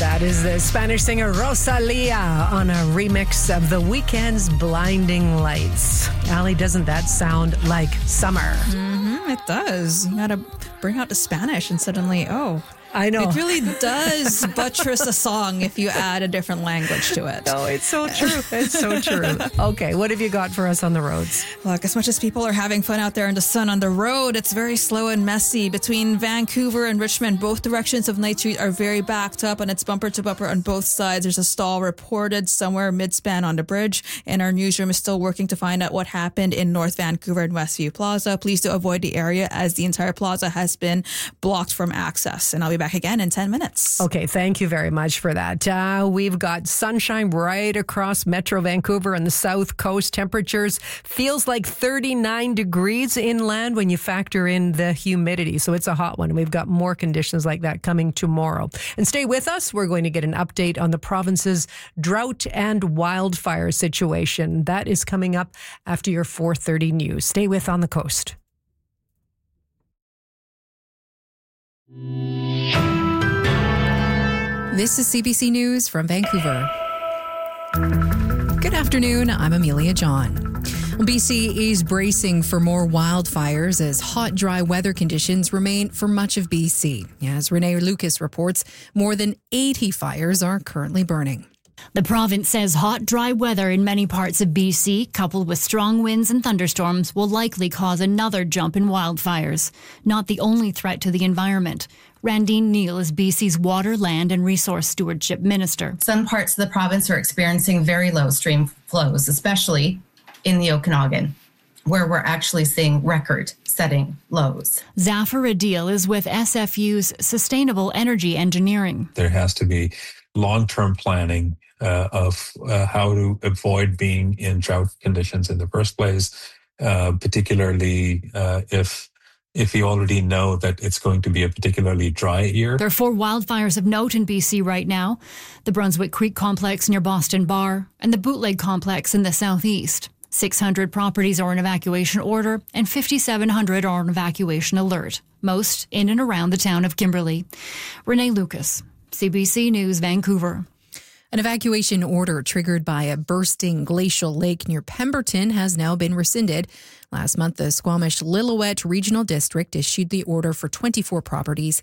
That is the Spanish singer Rosalia on a remix of The Weeknd's Blinding Lights. Allie, doesn't that sound like summer? It does. You gotta bring out the Spanish and suddenly, I know. it really does buttress a song if you add a different language to it. Oh, it's so true. It's so true. Okay, what have you got for us on the roads? Look, as much as people are having fun out there in the sun on the road, it's very slow and messy. Between Vancouver and Richmond, both directions of Knight Street are very backed up, and it's bumper to bumper on both sides. There's a stall reported somewhere mid-span on the bridge, and our newsroom is still working to find out what happened in North Vancouver and Westview Plaza. Please do avoid the area as the entire plaza has been blocked from access. And I'll be back again in 10 minutes. Okay, thank you very much for that. We've got sunshine right across Metro Vancouver and the South Coast. Temperatures feels like 39 degrees inland when you factor in the humidity. So it's a hot one. We've got more conditions like that coming tomorrow. And stay with us. We're going to get an update on the province's drought and wildfire situation. That is coming up after your 4:30 news. Stay with On the Coast. This is CBC News from Vancouver. Good afternoon, I'm Amelia John. BC is bracing for more wildfires as hot, dry weather conditions remain for much of BC. As Renee Lucas reports, more than 80 fires are currently burning. The province says hot, dry weather in many parts of BC, coupled with strong winds and thunderstorms, will likely cause another jump in wildfires. Not the only threat to the environment. Randine Neal is BC's Water, Land and Resource Stewardship Minister. Some parts of the province are experiencing very low stream flows, especially in the Okanagan, where we're actually seeing record-setting lows. Zafar Adil is with SFU's Sustainable Energy Engineering. There has to be long-term planning of how to avoid being in drought conditions in the first place, particularly if you already know that it's going to be a particularly dry year. There are 4 wildfires of note in BC right now. The Brunswick Creek Complex near Boston Bar and the Bootleg Complex in the southeast. 600 properties are in evacuation order and 5,700 are on evacuation alert, most in and around the town of Kimberley. Renee Lucas, CBC News, Vancouver. An evacuation order triggered by a bursting glacial lake near Pemberton has now been rescinded. Last month, the Squamish Lillooet Regional District issued the order for 24 properties